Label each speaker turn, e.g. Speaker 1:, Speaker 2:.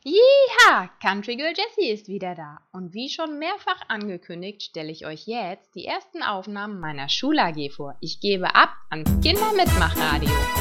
Speaker 1: Jeha! Country Girl Jessie ist wieder da. Und wie schon mehrfach angekündigt, stelle ich euch jetzt die ersten Aufnahmen meiner Schul-AG vor. Ich gebe ab ans Kindermitmachradio.